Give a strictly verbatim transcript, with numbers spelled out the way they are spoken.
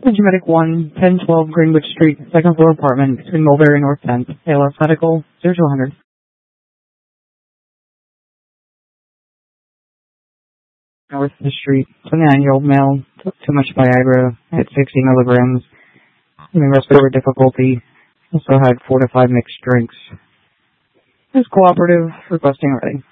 Medic one, ten twelve Greenwich Street, second floor apartment, between Mulberry and North tenth. A L F Medical, zero two hundred. North of the street, twenty-nine-year-old male, took too much Viagra, had sixty milligrams, having respiratory difficulty, also had four to five mixed drinks. Is cooperative, requesting ready.